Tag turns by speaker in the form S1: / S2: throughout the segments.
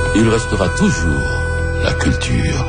S1: il restera toujours la culture.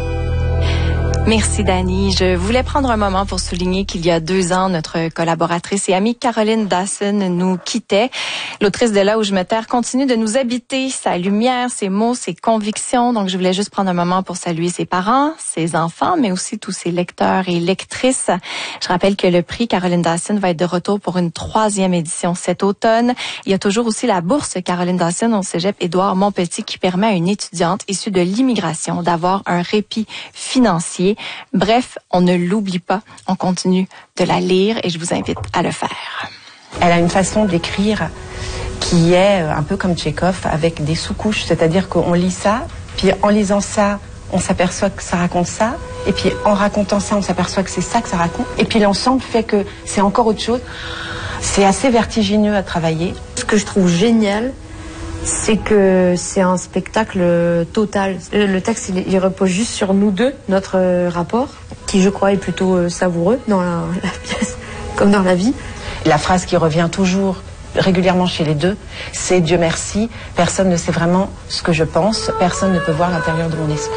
S2: Merci, Dani. Je voulais prendre un moment pour souligner qu'il y a 2 ans, notre collaboratrice et amie Caroline Dawson nous quittait. L'autrice de Là où je me terre continue de nous habiter, sa lumière, ses mots, ses convictions. Donc, je voulais juste prendre un moment pour saluer ses parents, ses enfants, mais aussi tous ses lecteurs et lectrices. Je rappelle que le prix Caroline Dawson va être de retour pour une 3e édition cet automne. Il y a toujours aussi la bourse Caroline Dawson au Cégep Édouard Montpetit qui permet à une étudiante issue de l'immigration d'avoir un répit financier. Bref, on ne l'oublie pas. On continue de la lire et je vous invite à le faire.
S3: Elle a une façon d'écrire qui est un peu comme Tchekhov, avec des sous-couches. C'est-à-dire qu'on lit ça, puis en lisant ça, on s'aperçoit que ça raconte ça. Et puis en racontant ça, on s'aperçoit que c'est ça que ça raconte. Et puis l'ensemble fait que c'est encore autre chose. C'est assez vertigineux à travailler.
S4: Ce que je trouve génial, c'est que c'est un spectacle total. Le texte, il repose juste sur nous deux, notre rapport, qui je crois est plutôt savoureux dans la pièce, comme dans la vie.
S3: La phrase qui revient toujours régulièrement chez les deux, c'est « Dieu merci, personne ne sait vraiment ce que je pense, personne ne peut voir l'intérieur de mon esprit ».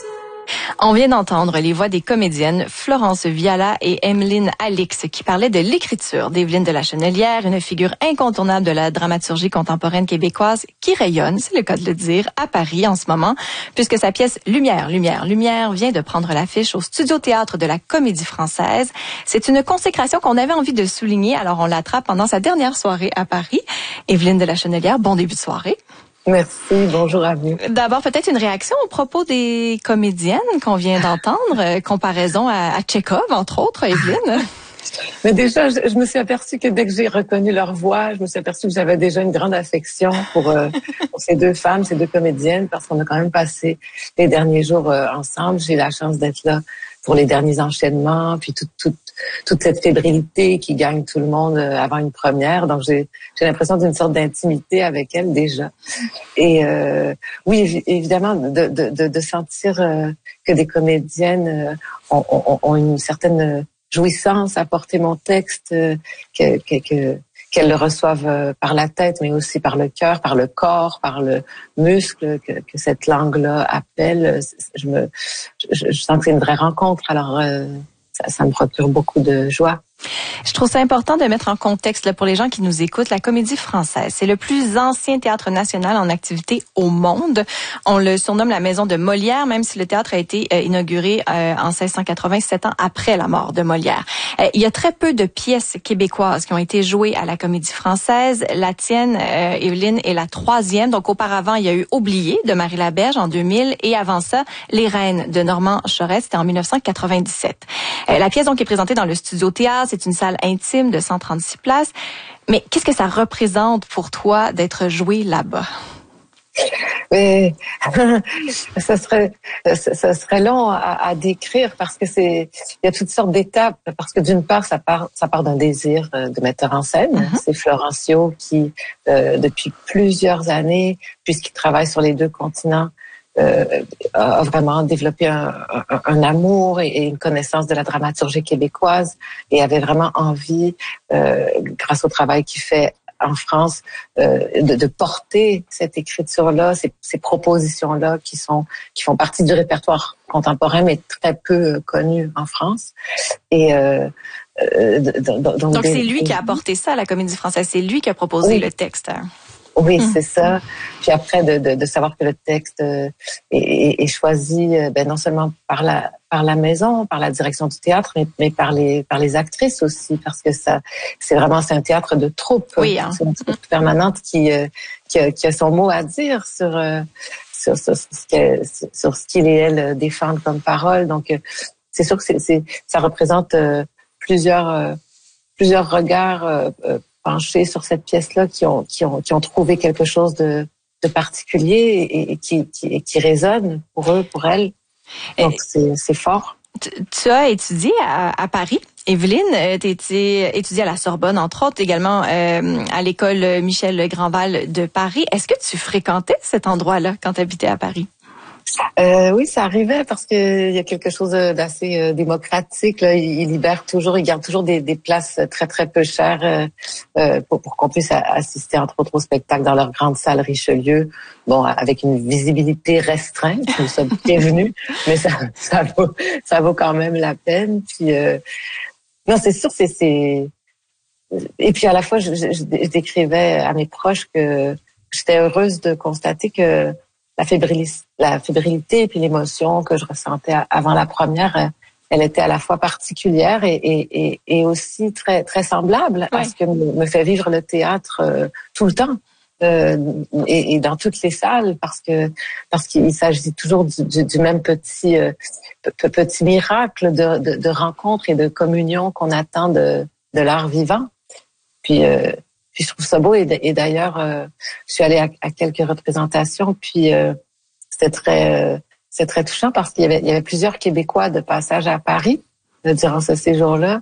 S2: On vient d'entendre les voix des comédiennes Florence Viala et Emeline Alix qui parlaient de l'écriture d'Evelyne de la Chenelière, une figure incontournable de la dramaturgie contemporaine québécoise qui rayonne, c'est le cas de le dire, à Paris en ce moment, puisque sa pièce Lumière, Lumière, Lumière vient de prendre l'affiche au Studio-Théâtre de la Comédie Française. C'est une consécration qu'on avait envie de souligner, alors on l'attrape pendant sa dernière soirée à Paris. Evelyne de la Chenelière, bon début de soirée.
S5: Merci, bonjour à vous.
S2: D'abord, peut-être une réaction au propos des comédiennes qu'on vient d'entendre, comparaison à Tchekhov, entre autres, Evelyne.
S5: Mais déjà, je me suis aperçue que dès que j'ai reconnu leur voix, je me suis aperçue que j'avais déjà une grande affection pour ces deux femmes, ces deux comédiennes, parce qu'on a quand même passé les derniers jours ensemble. J'ai eu la chance d'être là pour les derniers enchaînements, puis toute cette fébrilité qui gagne tout le monde avant une première. Donc, j'ai l'impression d'une sorte d'intimité avec elles déjà. Et oui, évidemment, de sentir que des comédiennes ont une certaine jouissance à porter mon texte, qu'elles le reçoivent par la tête, mais aussi par le cœur, par le corps, par le muscle que cette langue-là appelle. Je sens que c'est une vraie rencontre. Alors, ça me procure beaucoup de joie.
S2: Je trouve ça important de mettre en contexte là, pour les gens qui nous écoutent, la Comédie Française. C'est le plus ancien théâtre national en activité au monde. On le surnomme la maison de Molière, même si le théâtre a été inauguré en 1687 ans après la mort de Molière. Il y a très peu de pièces québécoises qui ont été jouées à la Comédie Française. La tienne, Evelyne, est la 3e. Donc auparavant, il y a eu Oublié de Marie Laberge en 2000 et avant ça, Les Reines de Normand Charest, c'était en 1997. La pièce donc est présentée dans le Studio-Théâtre. C'est une salle intime de 136 places. Mais qu'est-ce que ça représente pour toi d'être joué là-bas?
S5: Mais ça serait long à décrire parce que il y a toutes sortes d'étapes. Parce que d'une part, ça part d'un désir de metteur en scène. C'est Florencio qui, depuis plusieurs années, puisqu'il travaille sur les 2 continents, a vraiment développé un amour et une connaissance de la dramaturgie québécoise et avait vraiment envie, grâce au travail qu'il fait en France, de porter cette écriture-là, ces propositions-là qui font partie du répertoire contemporain mais très peu connu en France. Et
S2: donc c'est lui qui a apporté ça à la Comédie Française, c'est lui qui a proposé le texte.
S5: Oui, c'est ça. Puis après, de savoir que le texte est choisi, non seulement par la maison, par la direction du théâtre, mais par les actrices aussi, parce que c'est un théâtre de troupe.
S2: Oui, hein.
S5: C'est une troupe permanente qui a son mot à dire sur ce qu'il et elle défendent comme parole. Donc, c'est sûr que ça représente plusieurs regards penchés sur cette pièce-là qui ont trouvé quelque chose de particulier et qui résonne pour eux, pour elles. Donc, c'est fort.
S2: Tu as étudié à Paris. Evelyne, tu étudié à la Sorbonne, entre autres, également à l'école Michel Grandval de Paris. Est-ce que tu fréquentais cet endroit-là quand tu habitais à Paris?
S5: Oui, ça arrivait parce que il y a quelque chose d'assez démocratique. Là. Il garde toujours des places très très peu chères pour qu'on puisse assister entre autres au spectacle dans leur grande salle Richelieu. Bon, avec une visibilité restreinte, nous sommes prévenus, mais ça vaut quand même la peine. Puis non, c'est sûr, c'est et puis à la fois je décrivais à mes proches que j'étais heureuse de constater que la fébrilité et puis l'émotion que je ressentais avant la première, elle était à la fois particulière et aussi très très semblable à ce que me fait vivre le théâtre tout le temps et dans toutes les salles parce qu'il s'agit toujours du même petit miracle de rencontre et de communion qu'on attend de l'art vivant. Puis je trouve ça beau et d'ailleurs je suis allée à quelques représentations puis c'était très touchant parce qu'il y avait plusieurs Québécois de passage à Paris durant ce séjour-là,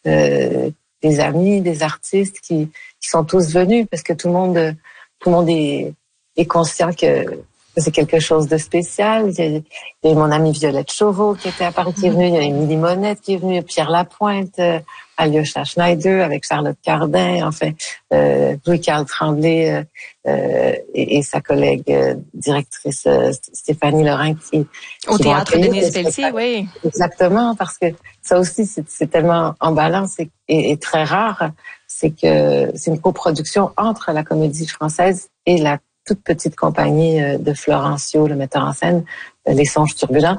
S5: des amis, des artistes qui sont tous venus parce que tout le monde est conscient que c'est quelque chose de spécial. Il y a eu mon amie Violette Chauveau qui était à Paris, qui est venue. Il y a Émilie Monette qui est venue. Pierre Lapointe, Alyosha Schneider avec Charlotte Cardin. Enfin, Louis-Carl Tremblay et sa collègue directrice Stéphanie Lorrain qui
S2: au théâtre Denise Pelletier, oui.
S5: Exactement, parce que ça aussi c'est tellement emballant et très rare. C'est que c'est une coproduction entre la Comédie Française et la toute petite compagnie de Florencio, le metteur en scène, Les Songes Turbulents,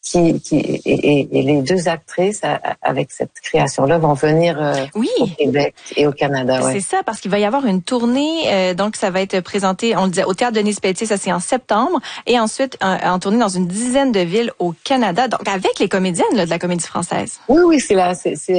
S5: et les deux actrices avec cette création-là vont venir au Québec et au Canada. Ouais.
S2: C'est ça, parce qu'il va y avoir une tournée, donc ça va être présenté, on le disait, au Théâtre Denise Pelletier, ça c'est en septembre, et ensuite en tournée dans une dizaine de villes au Canada, donc avec les comédiennes là, de la Comédie Française.
S5: Oui, c'est là,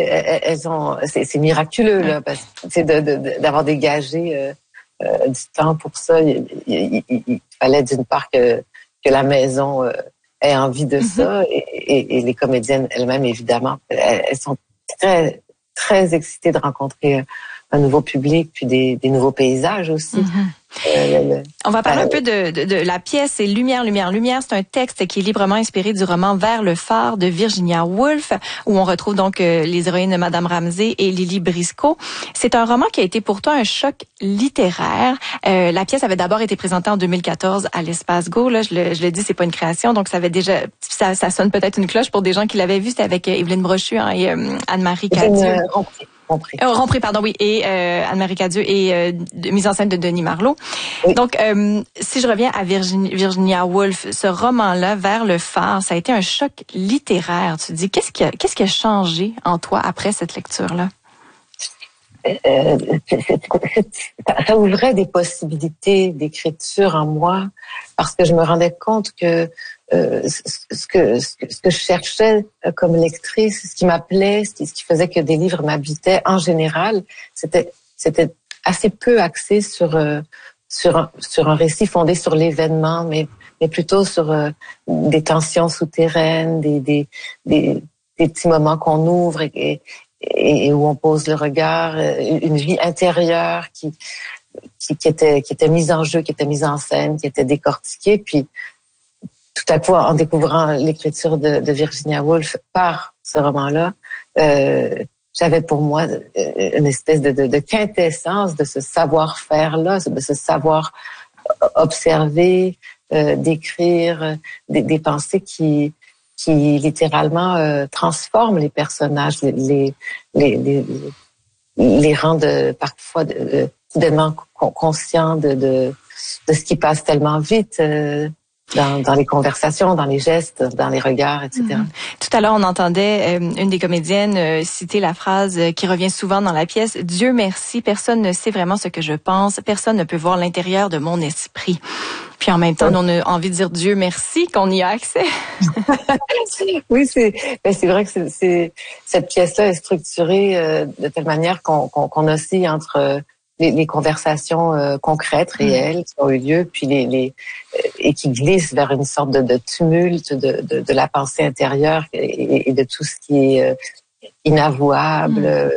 S5: c'est miraculeux là, parce que c'est d'avoir dégagé du temps pour ça. Il fallait d'une part que la maison ait envie de ça et les comédiennes elles-mêmes, évidemment, elles sont très, très excitées de rencontrer un nouveau public puis des nouveaux paysages aussi.
S2: On va parler un peu de la pièce. C'est Lumière, Lumière, Lumière. C'est un texte qui est librement inspiré du roman Vers le phare de Virginia Woolf, où on retrouve donc les héroïnes de Madame Ramsay et Lily Briscoe. C'est un roman qui a été pour toi un choc littéraire. La pièce avait d'abord été présentée en 2014 à l'Espace Go. Là, je le dis, c'est pas une création, donc ça avait déjà, ça sonne peut-être une cloche pour des gens qui l'avaient vu. C'était avec Évelyne Brochu et Anne-Marie Cadieux. Rompré, pardon, oui, et Anne-Marie Cadieux et mise en scène de Denis Marleau. Oui. Donc, si je reviens à Virginia Woolf, ce roman-là, Vers le phare, ça a été un choc littéraire. Tu te dis, qu'est-ce qui a changé en toi après cette lecture-là?
S5: Ça ouvrait des possibilités d'écriture en moi parce que je me rendais compte que ce que je cherchais comme lectrice, ce qui m'appelait, ce qui faisait que des livres m'habitaient en général, c'était assez peu axé sur un récit fondé sur l'événement, mais plutôt sur des tensions souterraines, des petits moments qu'on ouvre et où on pose le regard, une vie intérieure qui était mise en jeu, qui était mise en scène, qui était décortiquée, puis tout à coup, en découvrant l'écriture de Virginia Woolf par ce roman-là, j'avais pour moi une espèce de quintessence de ce savoir-faire-là, de ce savoir observer, d'écrire, des pensées qui littéralement transforment les personnages, les rendent parfois soudainement conscients de ce qui passe tellement vite. Dans les conversations, dans les gestes, dans les regards, etc.
S2: Tout à l'heure, on entendait une des comédiennes citer la phrase qui revient souvent dans la pièce. « Dieu merci, personne ne sait vraiment ce que je pense, personne ne peut voir l'intérieur de mon esprit. » Puis en même temps, on a envie de dire Dieu merci qu'on y a accès.
S5: Oui, c'est vrai que cette pièce-là est structurée de telle manière qu'on oscille entre les conversations concrètes, réelles, qui ont eu lieu, puis et qui glissent vers une sorte de tumulte de la pensée intérieure et de tout ce qui est inavouable,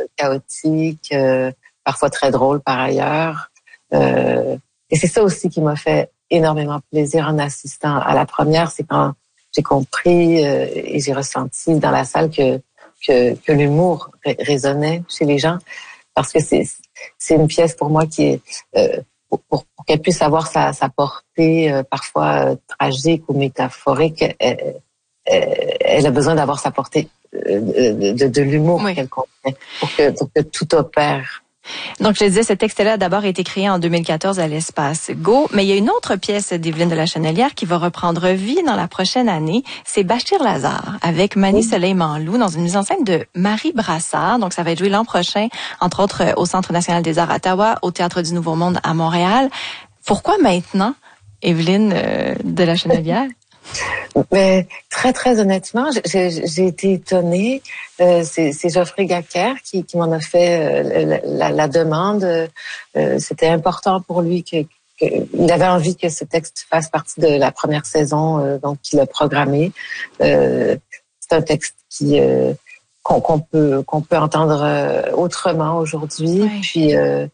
S5: chaotique, parfois très drôle par ailleurs. Et c'est ça aussi qui m'a fait énormément plaisir en assistant à la première. C'est quand j'ai compris et j'ai ressenti dans la salle que l'humour résonnait chez les gens, parce que c'est une pièce pour moi qui est pour qu'elle puisse avoir sa portée parfois tragique ou métaphorique. Elle a besoin d'avoir sa portée de l'humour qu'elle contient pour que tout opère.
S2: Donc, je disais, ce texte-là a d'abord été créé en 2014 à l'Espace Go, mais il y a une autre pièce d'Evelyne de la Chenelière qui va reprendre vie dans la prochaine année. C'est Bachir Lazare, avec Mani Soleil-Manlou, dans une mise en scène de Marie Brassard. Donc, ça va être joué l'an prochain, entre autres au Centre national des arts à Ottawa, au Théâtre du Nouveau Monde à Montréal. Pourquoi maintenant, Evelyne de la Chenelière?
S5: Mais très très honnêtement, j'ai été étonnée. C'est Geoffrey Gacker qui m'en a fait la demande. C'était important pour lui il avait envie que ce texte fasse partie de la première saison, donc il a programmé. C'est un texte qu'on peut entendre autrement aujourd'hui, puis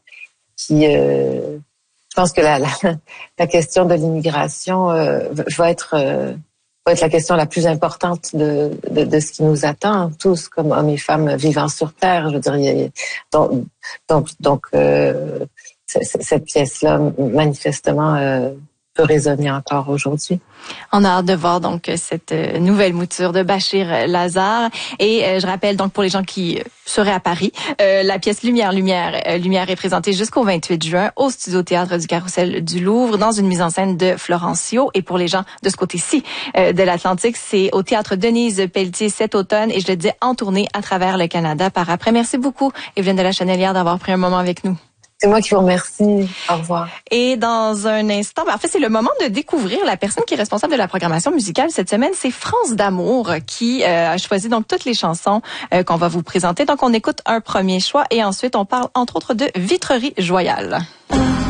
S5: je pense que la question de l'immigration va être la question la plus importante de ce qui nous attend tous comme hommes et femmes vivant sur Terre. Je veux dire, donc cette pièce-là manifestement peut résonner encore aujourd'hui.
S2: On a hâte de voir donc cette nouvelle mouture de Bachir Lazare. Et je rappelle donc pour les gens qui seraient à Paris, la pièce Lumière est présentée jusqu'au 28 juin au Studio Théâtre du Carrousel du Louvre dans une mise en scène de Florencio. Et pour les gens de ce côté-ci de l'Atlantique, c'est au Théâtre Denise Pelletier cet automne et je le dis en tournée à travers le Canada par après. Merci beaucoup, Evelyne de la Chenelière, d'avoir pris un moment avec nous.
S5: C'est moi qui vous remercie. Au revoir.
S2: Et dans un instant, en fait, c'est le moment de découvrir la personne qui est responsable de la programmation musicale cette semaine. C'est France d'Amour qui a choisi donc toutes les chansons qu'on va vous présenter. Donc, on écoute un premier choix et ensuite, on parle entre autres de Vitrerie Joyale.